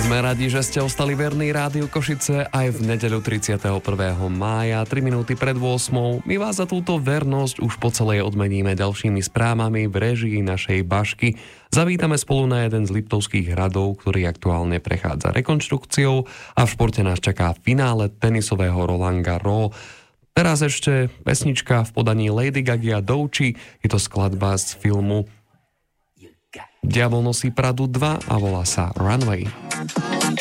Sme radi, že ste ostali verní Rádiu Košice aj v nedeľu 31. mája, 3 minúty pred 8. My vás za túto vernosť už po celej odmeníme ďalšími správami v réžii našej Bašky. Zavítame spolu na jeden z Liptovských hradov, ktorý aktuálne prechádza rekonštrukciou a v športe nás čaká finále tenisového Roland Garros. Teraz ešte pesnička v podaní Lady Gagy a Doechii. Je to skladba z filmu Diabol nosí Pradu 2 a volá sa Runway.